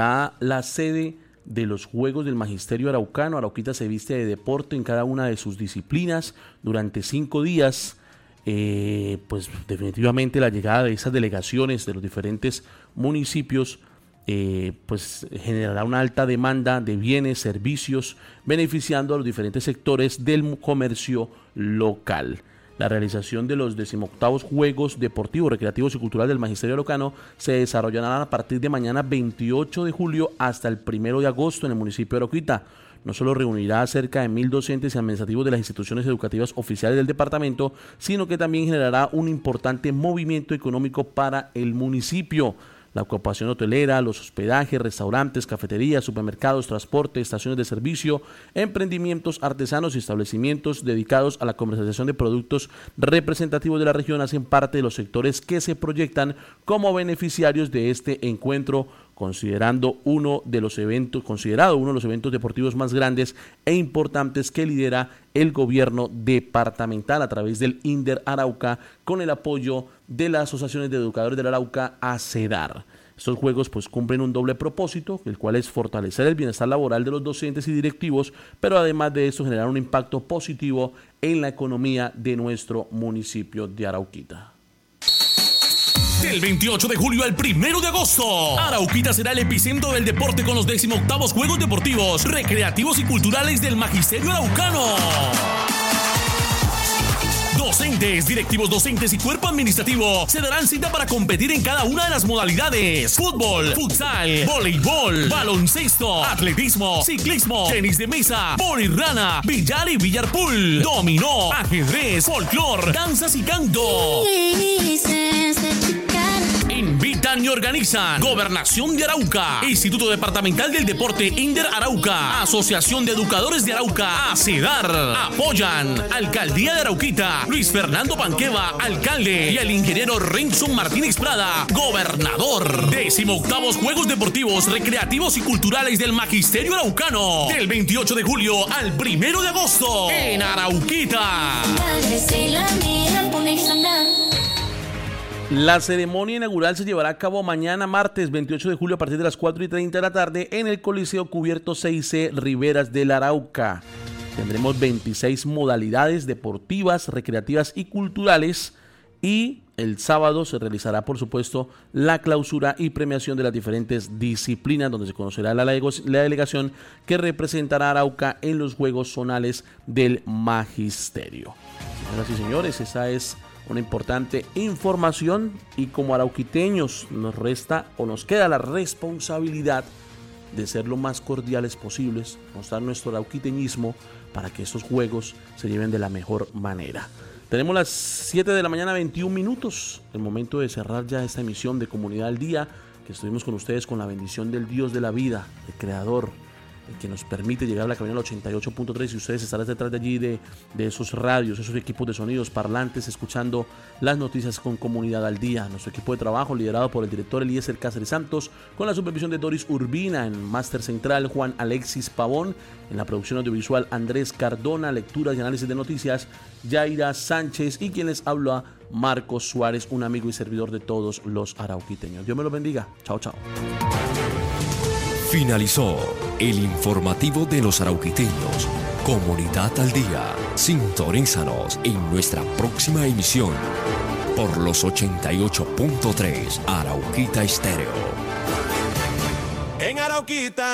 la sede de los Juegos del Magisterio Araucano. Arauquita se viste de deporte en cada una de sus disciplinas durante 5 días. Pues definitivamente la llegada de esas delegaciones de los diferentes municipios pues generará una alta demanda de bienes, servicios, beneficiando a los diferentes sectores del comercio local. La realización de los 18º Juegos Deportivos, Recreativos y Culturales del Magisterio Araucano se desarrollarán a partir de mañana 28 de julio hasta el 1 de agosto en el municipio de Arauquita. No solo reunirá a cerca de 1.000 docentes y administrativos de las instituciones educativas oficiales del departamento, sino que también generará un importante movimiento económico para el municipio. La ocupación hotelera, los hospedajes, restaurantes, cafeterías, supermercados, transporte, estaciones de servicio, emprendimientos artesanos y establecimientos dedicados a la comercialización de productos representativos de la región hacen parte de los sectores que se proyectan como beneficiarios de este encuentro, considerado uno de los eventos deportivos más grandes e importantes que lidera el gobierno departamental a través del INDER Arauca, con el apoyo de las asociaciones de educadores del Arauca, ACEDAR. Estos juegos pues cumplen un doble propósito, el cual es fortalecer el bienestar laboral de los docentes y directivos, pero además de esto generar un impacto positivo en la economía de nuestro municipio de Arauquita. Del 28 de julio al 1 de agosto, Arauquita será el epicentro del deporte con los 18º Juegos Deportivos, Recreativos y Culturales del Magisterio Araucano. Docentes, directivos docentes y cuerpo administrativo se darán cita para competir en cada una de las modalidades: fútbol, futsal, voleibol, baloncesto, atletismo, ciclismo, tenis de mesa, borirrana, billar y billar pool, dominó, ajedrez, folclor, danzas y canto. Invitan y organizan Gobernación de Arauca, Instituto Departamental del Deporte INDER Arauca, Asociación de Educadores de Arauca, ACEDAR. Apoyan Alcaldía de Arauquita, Luis Fernando Panqueva, alcalde, y el ingeniero Renson Martínez Prada, gobernador. 18º Juegos Deportivos, Recreativos y Culturales del Magisterio Araucano, del 28 de julio al 1 de agosto en Arauquita. La ceremonia inaugural se llevará a cabo mañana martes 28 de julio a partir de las 4:30 de la tarde en el Coliseo Cubierto 6C Riberas del Arauca. Tendremos 26 modalidades deportivas, recreativas y culturales, y el sábado se realizará, por supuesto, la clausura y premiación de las diferentes disciplinas, donde se conocerá la delegación que representará a Arauca en los Juegos Zonales del Magisterio. Señoras y señores, esa es una importante información, y como arauquiteños nos queda la responsabilidad de ser lo más cordiales posibles, mostrar nuestro arauquiteñismo para que estos juegos se lleven de la mejor manera. Tenemos las 7 de la mañana, 21 minutos, el momento de cerrar ya esta emisión de Comunidad al Día, que estuvimos con ustedes con la bendición del Dios de la vida, el Creador, el que nos permite llegar a la cabina 88.3, y ustedes estarán detrás de allí de esos radios, esos equipos de sonidos, parlantes, escuchando las noticias con Comunidad al Día. Nuestro equipo de trabajo, liderado por el director Eliezer Cáceres Santos, con la supervisión de Doris Urbina, en Máster Central Juan Alexis Pavón, en la producción audiovisual Andrés Cardona, lecturas y análisis de noticias Yaira Sánchez, y quien les habla, Marcos Suárez, un amigo y servidor de todos los arauquiteños. Dios me los bendiga. Chao, chao. Finalizó el informativo de los arauquiteños. Comunidad al Día. Sintonízanos en nuestra próxima emisión por los 88.3 Arauquita Estéreo. En Arauquita.